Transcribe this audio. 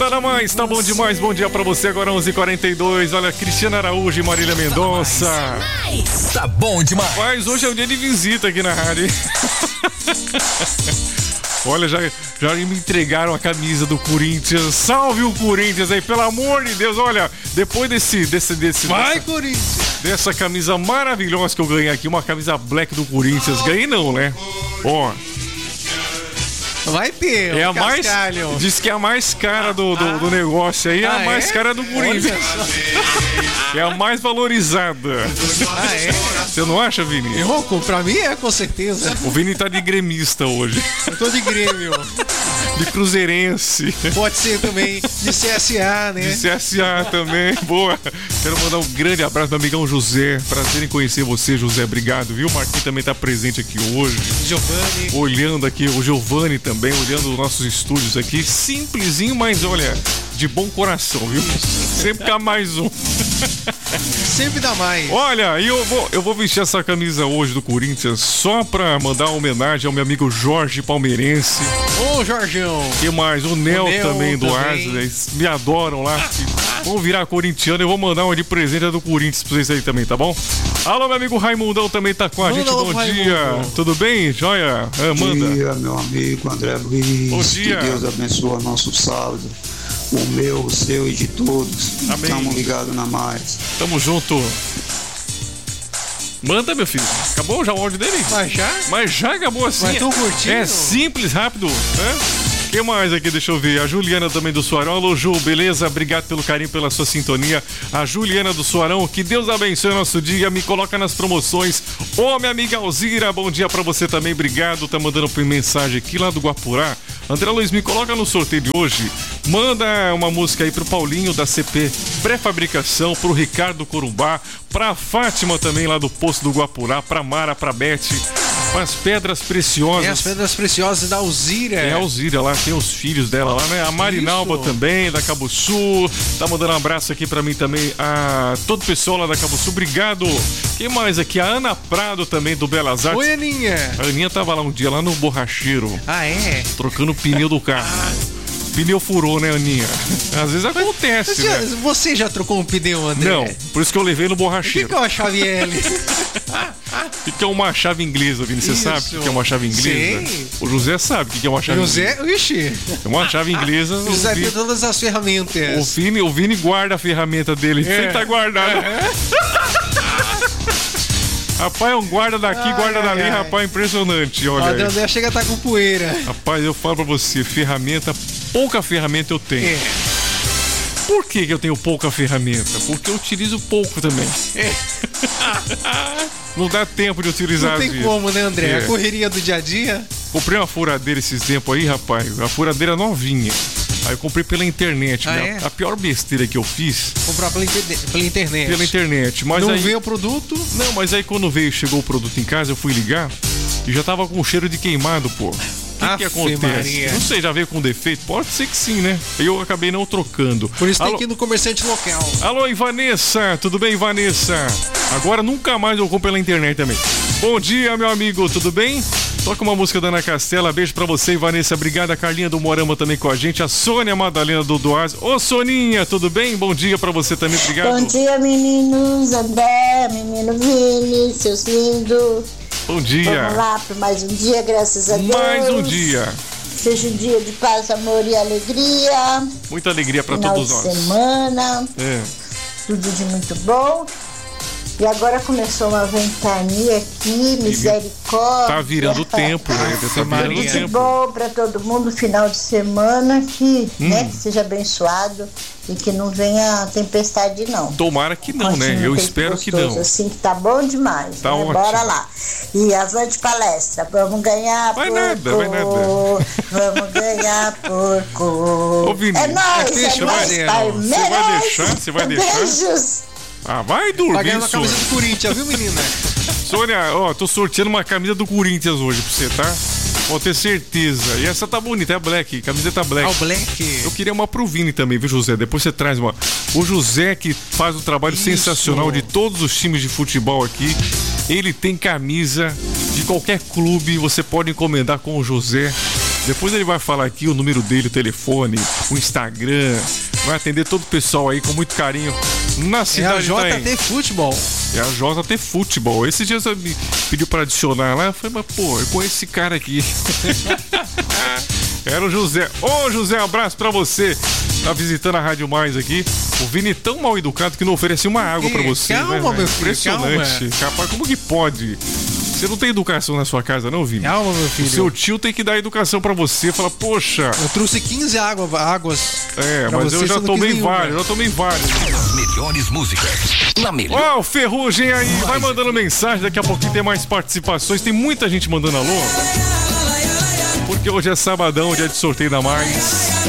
Nada mais, tá bom demais. Bom dia pra você, agora 11h42. Olha, Cristiana Araújo e Marília Mendonça. Tá bom demais. Mas hoje é um dia de visita aqui na rádio. Olha, já me entregaram a camisa do Corinthians. Salve o Corinthians aí, pelo amor de Deus. Olha, depois Corinthians! Dessa camisa maravilhosa que eu ganhei aqui, uma camisa black do Corinthians. Ganhei não, né? Ó. Vai ter, é a mais. Diz que é a mais cara do negócio aí, é a mais cara do Corinthians. É a mais valorizada. Você não acha, Vini? Pra mim é, com certeza. O Vini tá de gremista hoje. Eu tô de Grêmio. De cruzeirense. Pode ser também de CSA, né? De CSA também. Boa. Quero mandar um grande abraço pro amigão José. Prazer em conhecer você, José. Obrigado, viu? O Marquinhos também tá presente aqui hoje. Giovanni. Olhando aqui, o Giovanni também, olhando os nossos estúdios aqui. Simplesinho, mas olha, de bom coração, viu? Sempre dá mais um. Sempre dá mais. Olha, e eu vou vestir essa camisa hoje do Corinthians só pra mandar uma homenagem ao meu amigo Jorge Palmeirense. Ô, Jorgão. E mais, o Nel também do Arsenal. Eles me adoram lá. Vamos virar corintiano. Eu vou mandar uma de presente do Corinthians pra vocês aí também, tá bom? Alô, meu amigo Raimundão também tá com a gente. Bom dia. Raimundo. Tudo bem? Joia? Manda. Bom dia, meu amigo André Luiz. Bom dia. Que Deus abençoe nosso sábado. O meu, o seu e de todos. Amém. Estamos ligados na mais. Tamo junto. Manda, meu filho. Acabou já o áudio dele? Mas já acabou assim. Mas tô curtindo. É simples, rápido, né? O que mais aqui? Deixa eu ver. A Juliana também do Suarão. Alô, Ju, beleza? Obrigado pelo carinho, pela sua sintonia. A Juliana do Suarão. Que Deus abençoe o nosso dia. Me coloca nas promoções. Ô, minha amiga Alzira, bom dia pra você também. Obrigado. Tá mandando mensagem aqui lá do Guapurá. André Luiz, me coloca no sorteio de hoje. Manda uma música aí pro Paulinho da CP Pré-Fabricação, pro Ricardo Corumbá, pra Fátima também lá do Poço do Guapurá, pra Mara, pra Beth, as Pedras Preciosas. É as Pedras Preciosas da Alzira. É a Alzira lá, tem os filhos dela lá, né? A Marinalba também, da Cabo Sul. Tá mandando um abraço aqui pra mim também. A todo o pessoal lá da Cabo Sul, obrigado. Quem mais aqui? A Ana Prado também, do Belas Artes. Oi, Aninha. A Aninha tava lá um dia, lá no borracheiro. Ah, é? Trocando o pneu do carro. Pneu furou, né, Aninha? Às vezes acontece, né? Você já trocou um pneu, André? Não, por isso que eu levei no O borracheiro. que é uma chave L? O que é uma chave inglesa, Vini? Você sabe o que é uma chave inglesa? Sei. O José sabe o que é uma chave inglesa. José, ixi. É uma chave inglesa. José tem todas as ferramentas. O Vini guarda a ferramenta dele. Sempre tá guardado. Rapaz, é um guarda daqui, guarda dali, rapaz, impressionante. Olha aí. O André chega a estar com poeira. Rapaz, eu falo pra você, pouca ferramenta eu tenho. Por que eu tenho pouca ferramenta? Porque eu utilizo pouco também. Não dá tempo de utilizar. Não tem como, né, André? A correria do dia a dia. Comprei uma furadeira esses tempos aí, rapaz. A furadeira novinha. Aí eu comprei pela internet. A pior besteira que eu fiz... Comprar pela internet. Pela internet. Mas não aí... veio o produto? Não, mas aí quando chegou o produto em casa, eu fui ligar e já tava com cheiro de queimado, pô. O que acontece? Maria. Não sei, já veio com defeito? Pode ser que sim, né? Eu acabei não trocando. Por isso tem que ir no comerciante local. Alô, Ivanessa. Tudo bem, Ivanessa? Agora nunca mais eu compro pela internet também. Bom dia, meu amigo. Tudo bem? Toca uma música da Ana Castela. Beijo pra você, Vanessa. Obrigada. A Carlinha do Morama também com a gente. A Sônia Madalena do Doaz. Ô, Soninha, tudo bem? Bom dia pra você também. Obrigado. Bom dia, meninos. André, menino Vini, seus lindos. Bom dia. Vamos lá para mais um dia, graças a Deus. Mais um dia. Seja um dia de paz, amor e alegria. Muita alegria pra todos nós. Final de semana. Tudo de muito bom. E agora começou uma ventania aqui, misericórdia. Tá virando o tempo, né? Tá virando o tempo. tempo. Bom para todo mundo, final de semana, que seja abençoado e que não venha tempestade, não. Tomara que não, né? Eu espero que não. Assim, que tá bom demais. Tá né? ótimo. Bora lá. E avante palestra, vamos ganhar vai porco. Vai nada. Vamos ganhar porco. Ô, Vini, é nóis, deixa, pai. Você vai deixar? Beijos. Ah, vai dormir, Vai ganhar uma camisa do Corinthians, viu, menina? Sônia, ó, tô sorteando uma camisa do Corinthians hoje pra você, tá? Pode ter certeza. E essa tá bonita, é black, camiseta black. Ah, o black. Eu queria uma pro Vini também, viu, José? Depois você traz uma. O José, que faz um trabalho sensacional de todos os times de futebol aqui. Ele tem camisa de qualquer clube, você pode encomendar com o José. Depois ele vai falar aqui o número dele, o telefone, o Instagram. Vai atender todo o pessoal aí com muito carinho na cidade de Itaém. JT Futebol. É a JT Futebol. Esses dias eu me pediu pra adicionar lá. Eu falei, mas pô, eu conheço esse cara aqui. Era o José. Ô, José, um abraço pra você. Tá visitando a Rádio Mais aqui. O Vini tão mal educado que não oferece uma água pra você. Calma, né, meu filho, impressionante. Rapaz, como que pode? Você não tem educação na sua casa, não, Vini? Calma, meu filho. O seu tio tem que dar educação pra você. Fala, poxa. Eu trouxe 15 águas. Mas eu já tomei vários. As melhores músicas. Na melhor. Ó, o Ferrugem aí. Vai mandando mensagem. Daqui a pouquinho tem mais participações. Tem muita gente mandando alô. Porque hoje é sabadão, dia de sorteio da Mais.